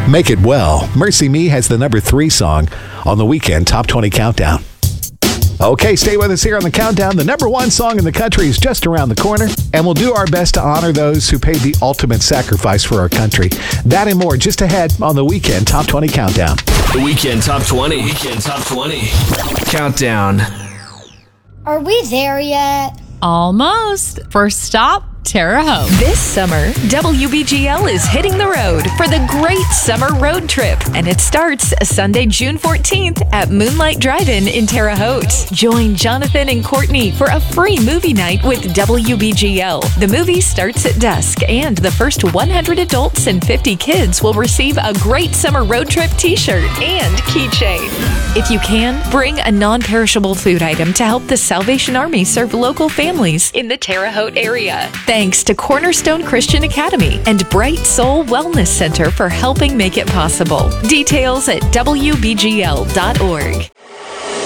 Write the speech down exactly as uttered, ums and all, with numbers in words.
Make It Well. Mercy Me has the number three song on the Weekend Top twenty Countdown. Okay, stay with us here on the countdown. The number one song in the country is just around the corner, and we'll do our best to honor those who paid the ultimate sacrifice for our country. That and more just ahead on the Weekend Top twenty Countdown. The Weekend Top twenty. Weekend Top twenty. Countdown. Are we there yet? Almost. First stop, Terre Haute. This summer, W B G L is hitting the road for the Great Summer Road Trip, and it starts Sunday, June fourteenth at Moonlight Drive-In in Terre Haute. Join Jonathan and Courtney for a free movie night with W B G L. The movie starts at dusk, and the first one hundred adults and fifty kids will receive a Great Summer Road Trip t-shirt and keychain. If you can, bring a non-perishable food item to help the Salvation Army serve local families in the Terre Haute area. Thanks to Cornerstone Christian Academy and Bright Soul Wellness Center for helping make it possible. Details at W B G L dot org.